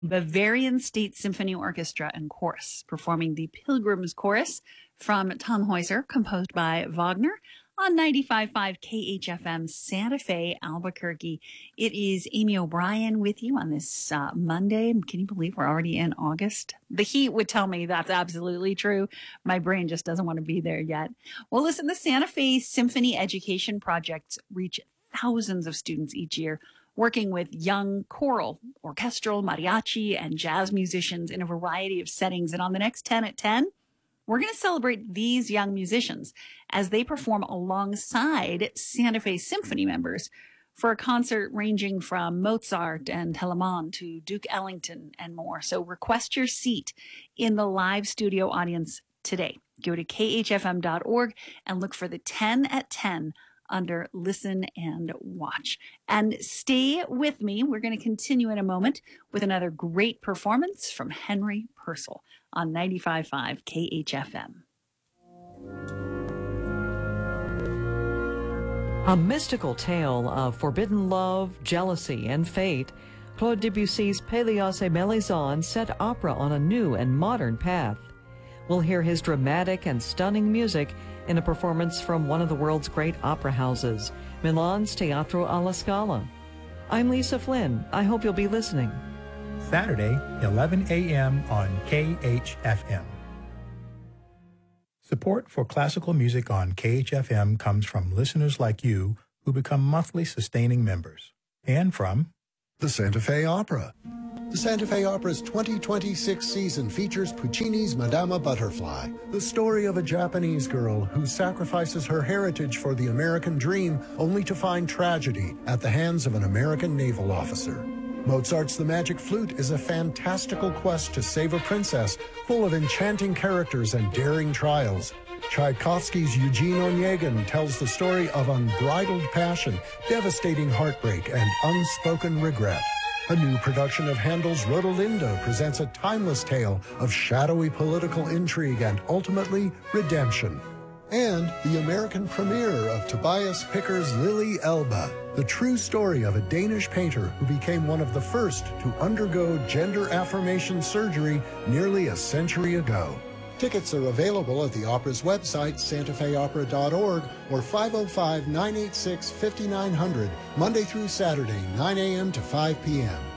Bavarian State Symphony Orchestra and Chorus, performing the Pilgrim's Chorus from Tannhäuser, composed by Wagner, on 95.5 KHFM Santa Fe, Albuquerque. It is Amy O'Brien with you on this Monday. Can you believe we're already in August? The heat would tell me that's absolutely true. My brain just doesn't want to be there yet. Well, listen, the Santa Fe Symphony Education Projects reach thousands of students each year, working with young choral, orchestral, mariachi, and jazz musicians in a variety of settings. And on the next 10 at 10, we're going to celebrate these young musicians as they perform alongside Santa Fe Symphony members for a concert ranging from Mozart and Telemann to Duke Ellington and more. So request your seat in the live studio audience today. Go to khfm.org and look for the 10 at 10 under Listen and Watch. And stay with me. We're going to continue in a moment with another great performance from Henry Purcell on 95.5 KHFM. A mystical tale of forbidden love, jealousy, and fate, Claude Debussy's Pélias et Mélisande set opera on a new and modern path. We'll hear his dramatic and stunning music in a performance from one of the world's great opera houses, Milan's Teatro alla Scala. I'm Lisa Flynn. I hope you'll be listening. Saturday, 11 a.m. on KHFM. Support for classical music on KHFM comes from listeners like you who become monthly sustaining members. And from the Santa Fe Opera. The Santa Fe Opera's 2026 season features Puccini's Madama Butterfly, the story of a Japanese girl who sacrifices her heritage for the American dream only to find tragedy at the hands of an American naval officer. Mozart's The Magic Flute is a fantastical quest to save a princess full of enchanting characters and daring trials. Tchaikovsky's Eugene Onegin tells the story of unbridled passion, devastating heartbreak, and unspoken regret. A new production of Handel's Rodelinda presents a timeless tale of shadowy political intrigue and, ultimately, redemption. And the American premiere of Tobias Picker's Lily Elba, the true story of a Danish painter who became one of the first to undergo gender affirmation surgery nearly a century ago. Tickets are available at the opera's website, santafeopera.org, or 505-986-5900, Monday through Saturday, 9 a.m. to 5 p.m.